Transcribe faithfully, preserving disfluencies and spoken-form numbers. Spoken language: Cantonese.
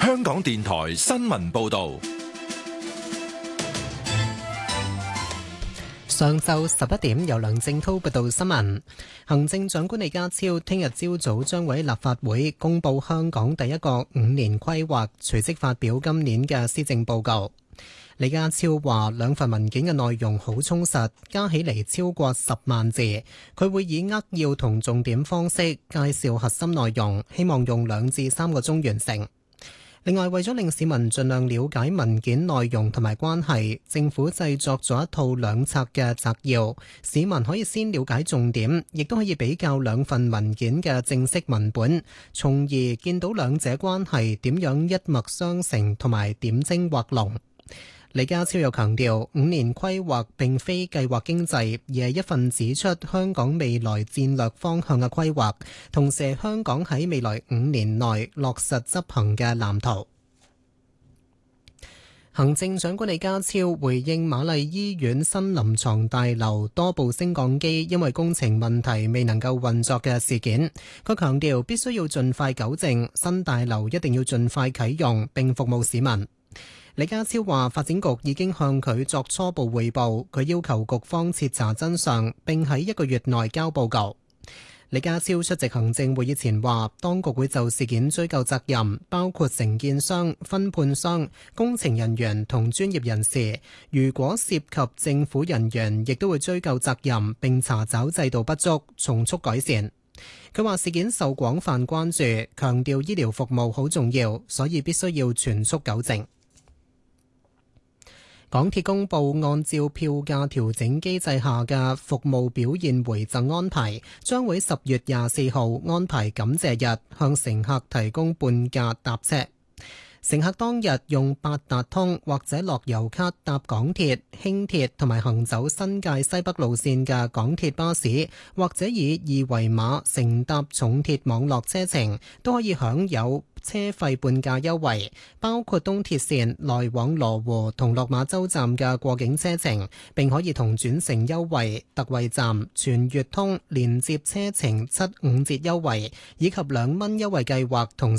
香港電台新聞報道。 上晝十一點，由梁正濤報道新聞。行政長官李家超聽日朝早將會喺立法會公布香港第一個五年規劃，隨即發表今年嘅施政報告。李家超話兩份文件嘅內容好充實，加起嚟超過十萬字。佢會以扼要同重點方式介紹核心內容，希望用兩至三個鐘完成。另外，為咗令市民盡量了解文件內容同埋關係，政府製作咗一套兩冊嘅摘要，市民可以先了解重點，亦都可以比較兩份文件嘅正式文本，從而見到兩者關係點樣一脈相承同埋點睛畫龍。李家超又強調，五年規劃並非計劃經濟，而係一份指出香港未來戰略方向嘅規劃，同時係香港喺未來五年內落實執行嘅藍圖。行政長官李家超回應瑪麗醫院新臨床大樓多部升降機因為工程問題未能夠運作嘅事件，佢強調必須要盡快糾正，新大樓一定要盡快啟用並服務市民。李家超話發展局已經向佢作初步匯報，佢要求局方徹查真相，並喺一個月內交報告。李家超出席行政會議前話，當局會就事件追究責任，包括承建商、分判商、工程人員同專業人士。如果涉及政府人員，亦都會追究責任，並查找制度不足，從速改善。佢話事件受廣泛關注，強調醫療服務好重要，所以必須要全速糾正。港鐵公布按照票價調整機制下嘅服務表現回贈安排，將會十月廿四號安排感謝日向乘客提供半價搭車。乘客當日用八達通或者樂悠卡搭港鐵、輕鐵同埋行走新界西北路線嘅港鐵巴士，或者以二維碼乘搭重鐵網絡車程，都可以享有車費半價優惠，包括東鐵線來往羅湖同落馬洲站嘅過境車程，並可以同轉乘優惠、特惠站、全月通連接車程七五折優惠以及兩蚊優惠計劃同